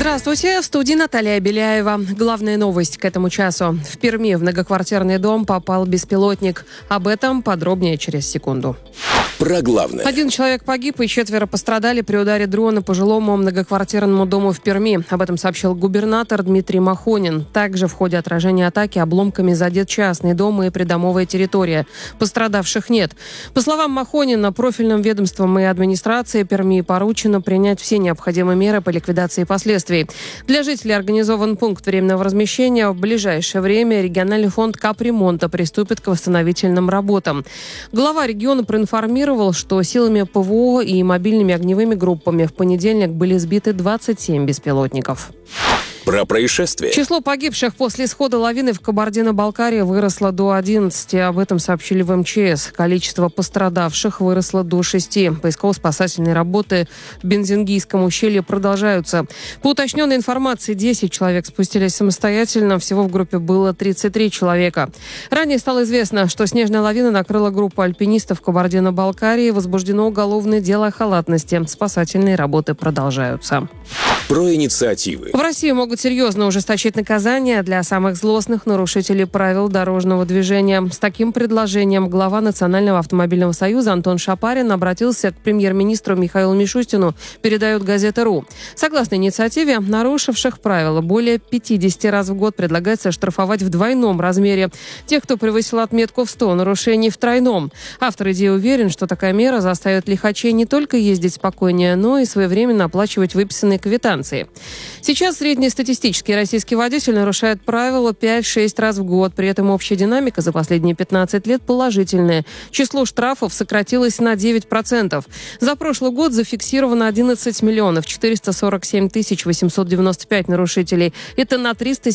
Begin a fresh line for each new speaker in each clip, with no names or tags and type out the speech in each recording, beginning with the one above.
Здравствуйте, в студии Наталья Беляева. Главная новость к этому часу. В Перми в многоквартирный дом попал беспилотник. Об этом подробнее через секунду.
Про главное.
1 человек погиб и 4 пострадали при ударе дрона по жилому многоквартирному дому в Перми. Об этом сообщил губернатор Дмитрий Махонин. Также в ходе отражения атаки обломками задет частный дом и придомовая территория. Пострадавших нет. По словам Махонина, профильным ведомствам и администрации Перми поручено принять все необходимые меры по ликвидации последствий. Для жителей организован пункт временного размещения. В ближайшее время региональный фонд капремонта приступит к восстановительным работам. Глава региона проинформировал, что силами ПВО и мобильными огневыми группами в понедельник были сбиты 27 беспилотников.
Про происшествие.
Число погибших после схода лавины в Кабардино-Балкарии выросло до 11. Об этом сообщили в МЧС. Количество пострадавших выросло до 6. Поисково-спасательные работы в Бензингийском ущелье продолжаются. По уточненной информации, 10 человек спустились самостоятельно. Всего в группе было 33 человека. Ранее стало известно, что снежная лавина накрыла группу альпинистов Кабардино-Балкарии. Возбуждено уголовное дело о халатности. Спасательные работы продолжаются.
Про инициативы.
В России могут серьезно ужесточить наказания для самых злостных нарушителей правил дорожного движения. С таким предложением глава Национального автомобильного союза Антон Шапарин обратился к премьер-министру Михаилу Мишустину, передает газета.ру. Согласно инициативе, нарушивших правила более 50 раз в год предлагается штрафовать в двойном размере. Тех, кто превысил отметку в 100, нарушений в тройном. Автор идеи уверен, что такая мера заставит лихачей не только ездить спокойнее, но и своевременно оплачивать выписанные квитанции. Сейчас среднестатистический российский водитель нарушает правила 5-6 раз в год. При этом общая динамика за последние 15 лет положительная. Число штрафов сократилось на 9%. За прошлый год зафиксировано 11 миллионов 447 тысяч 895 нарушителей. Это на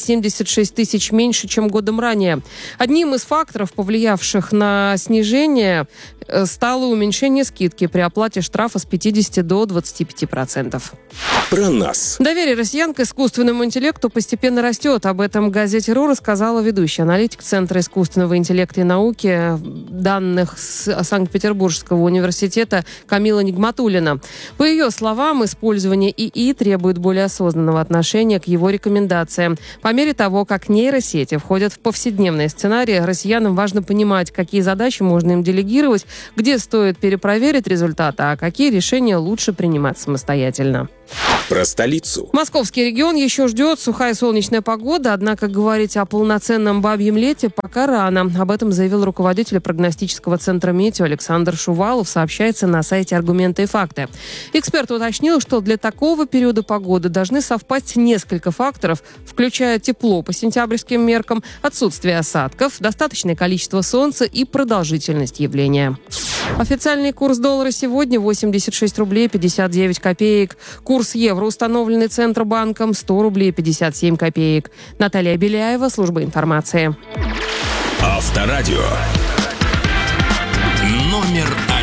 376 тысяч меньше, чем годом ранее. Одним из факторов, повлиявших на снижение, стало уменьшение скидки при оплате штрафа с 50 до 25%.
Про нас.
Доверие россиян к искусственному интеллекту постепенно растет. Об этом газете.ру рассказала ведущая аналитик Центра искусственного интеллекта и науки данных с Санкт-Петербургского университета Камила Нигматуллина. По ее словам, использование ИИ требует более осознанного отношения к его рекомендациям. По мере того, как нейросети входят в повседневные сценарии, россиянам важно понимать, какие задачи можно им делегировать, где стоит перепроверить результаты, а какие решения лучше принимать самостоятельно.
Про столицу.
Московский регион еще ждет сухая солнечная погода, однако говорить о полноценном бабьем лете пока рано. Об этом заявил руководитель прогностического центра «Метео» Александр Шувалов, сообщается на сайте «Аргументы и факты». Эксперт уточнил, что для такого периода погоды должны совпасть несколько факторов, включая тепло по сентябрьским меркам, отсутствие осадков, достаточное количество солнца и продолжительность явления. Официальный курс доллара сегодня 86 рублей 59 копеек. Курс евро, установленный Центробанком, 100 рублей 57 копеек. Наталья Беляева, служба информации.
Авторадио. Номер 1.